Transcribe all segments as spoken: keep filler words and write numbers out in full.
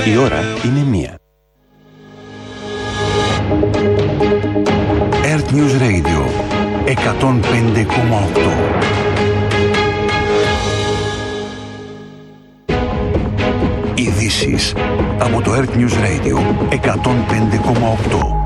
Η ώρα είναι μία. Earth News Radio εκατόν πέντε κόμμα οκτώ. Ειδήσεις από το Earth News Radio εκατόν πέντε κόμμα οκτώ.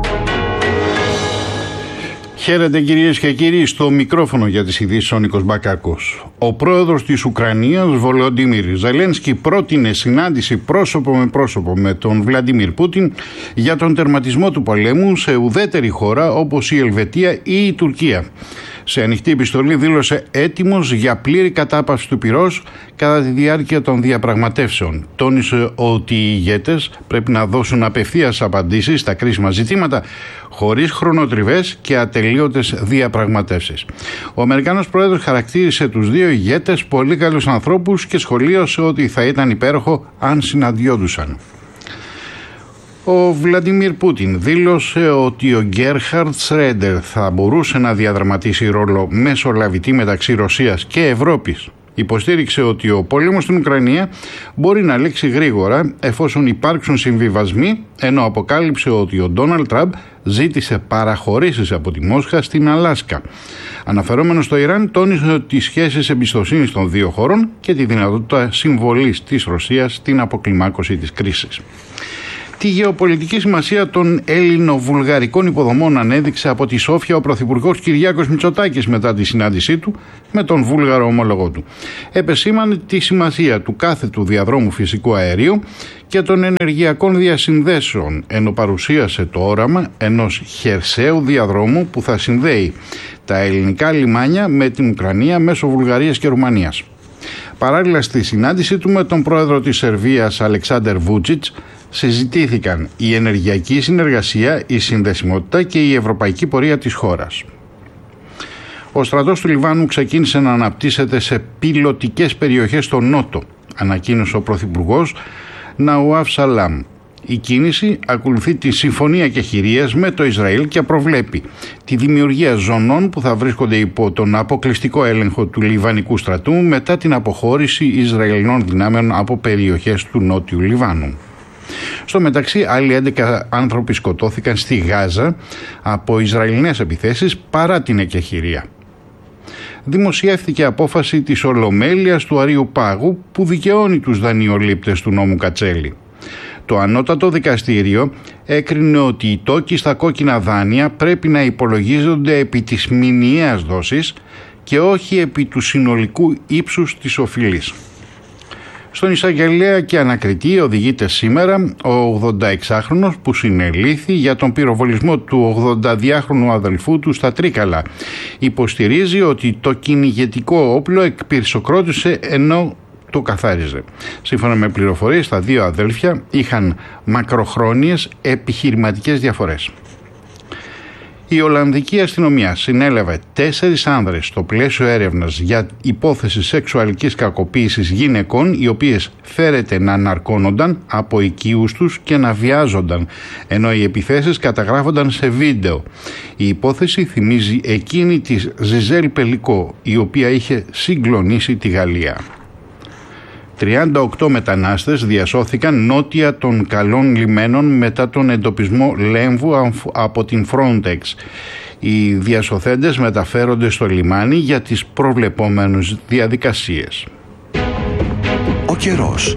Χαίρετε κυρίες και κύριοι, στο μικρόφωνο για τις ειδήσεις ο Νίκος Μπακάκος. Ο πρόεδρος της Ουκρανίας, Βολοντίμιρ Ζελένσκι, πρότεινε συνάντηση πρόσωπο με πρόσωπο με τον Βλαντίμιρ Πούτιν για τον τερματισμό του πολέμου σε ουδέτερη χώρα όπως η Ελβετία ή η Τουρκία. Σε ανοιχτή επιστολή δήλωσε έτοιμος για πλήρη κατάπαυση του πυρός κατά τη διάρκεια των διαπραγματεύσεων. Τόνισε ότι οι ηγέτες πρέπει να δώσουν απευθείας απαντήσεις στα κρίσιμα ζητήματα χωρίς χρονοτριβές και ατελείωτες διαπραγματεύσεις. Ο Αμερικανός πρόεδρος χαρακτήρισε τους δύο ηγέτες πολύ καλούς ανθρώπους και σχολίασε ότι θα ήταν υπέροχο αν συναντιόντουσαν. Ο Βλαντίμιρ Πούτιν δήλωσε ότι ο Γκέρχαρντ Σρέντερ θα μπορούσε να διαδραματίσει ρόλο μεσολαβητή μεταξύ Ρωσίας και Ευρώπης. Υποστήριξε ότι ο πόλεμος στην Ουκρανία μπορεί να λήξει γρήγορα εφόσον υπάρξουν συμβιβασμοί, ενώ αποκάλυψε ότι ο Ντόναλντ Τραμπ ζήτησε παραχωρήσεις από τη Μόσχα στην Αλάσκα. Αναφερόμενος στο Ιράν, τόνισε ότι τις σχέσεις εμπιστοσύνης των δύο χωρών και τη δυνατότητα συμβολής της Ρωσίας στην αποκλιμάκωση της κρίσης. Τη γεωπολιτική σημασία των ελληνοβουλγαρικών υποδομών ανέδειξε από τη Σόφια ο Πρωθυπουργός Κυριάκος Μητσοτάκης μετά τη συνάντησή του με τον Βούλγαρο ομόλογό του. Επεσήμανε τη σημασία του κάθετου διαδρόμου φυσικού αερίου και των ενεργειακών διασυνδέσεων, ενώ παρουσίασε το όραμα ενός χερσαίου διαδρόμου που θα συνδέει τα ελληνικά λιμάνια με την Ουκρανία μέσω Βουλγαρίας και Ρουμανίας. Παράλληλα στη συνάντησή του με τον πρόεδρο της Σερβίας Αλεξάντερ Βούτσιτς συζητήθηκαν η ενεργειακή συνεργασία, η συνδεσιμότητα και η ευρωπαϊκή πορεία της χώρας. Ο στρατός του Λιβάνου ξεκίνησε να αναπτύσσεται σε πιλωτικές περιοχές στο νότο, ανακοίνωσε ο πρωθυπουργός Ναουάφ Σαλάμ. Η κίνηση ακολουθεί τη συμφωνία κεχηρίας με το Ισραήλ και προβλέπει τη δημιουργία ζωνών που θα βρίσκονται υπό τον αποκλειστικό έλεγχο του Λιβανικού στρατού μετά την αποχώρηση Ισραηλινών δυνάμεων από περιοχές του νότιου Λιβάνου. Στο μεταξύ, άλλοι έντεκα άνθρωποι σκοτώθηκαν στη Γάζα από Ισραηλινές επιθέσεις παρά την εκεχηρία. Δημοσιεύθηκε απόφαση της Ολομέλειας του Αρείου Πάγου που δικαιώνει τους δανειολήπτες του νόμου Κατσέλη. Το ανώτατο δικαστήριο έκρινε ότι οι τόκοι στα κόκκινα δάνεια πρέπει να υπολογίζονται επί της μηνιαίας δόσης και όχι επί του συνολικού ύψους της οφειλής. Στον εισαγγελέα και ανακριτή οδηγείται σήμερα ο ογδονταεξάχρονος που συνελήφθη για τον πυροβολισμό του ογδονταδυάχρονου αδελφού του στα Τρίκαλα. Υποστηρίζει ότι το κυνηγετικό όπλο εκπυρσοκρότησε ενώ το καθάριζε. Σύμφωνα με πληροφορίες, τα δύο αδέλφια είχαν μακροχρόνιες επιχειρηματικές διαφορές. Η Ολλανδική αστυνομία συνέλαβε τέσσερις άνδρες στο πλαίσιο έρευνας για υπόθεση σεξουαλικής κακοποίησης γυναικών, οι οποίες φέρεται να ναρκώνονταν από οικείους τους και να βιάζονταν, ενώ οι επιθέσεις καταγράφονταν σε βίντεο. Η υπόθεση θυμίζει εκείνη της Ζιζέλ Πελικό, η οποία είχε συγκλονίσει τη Γαλλία. τριάντα οκτώ μετανάστες διασώθηκαν νότια των καλών λιμένων μετά τον εντοπισμό λέμβου από την Frontex. Οι διασωθέντες μεταφέρονται στο λιμάνι για τις προβλεπόμενες διαδικασίες. Ο καιρός.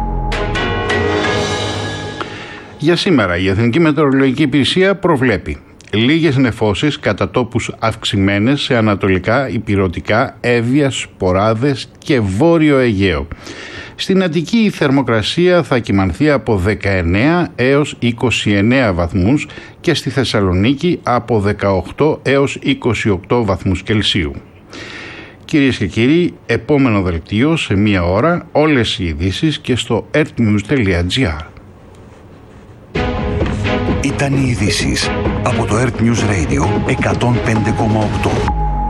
Για σήμερα η Εθνική Μετεωρολογική Υπηρεσία προβλέπει λίγες νεφώσεις κατά τόπους αυξημένες σε ανατολικά, ηπειρωτικά, Εύβοια, Σποράδες και Βόρειο Αιγαίο. Στην Αττική η θερμοκρασία θα κυμανθεί από δεκαεννέα έως είκοσι εννέα βαθμούς και στη Θεσσαλονίκη από δεκαοκτώ έως είκοσι οκτώ βαθμούς Κελσίου. Κυρίες και κύριοι, επόμενο δελτίο σε μία ώρα, όλες οι ειδήσεις και στο earthnews τελεία gr. Ήταν οι ειδήσεις από το Earth News Radio εκατόν πέντε κόμμα οκτώ.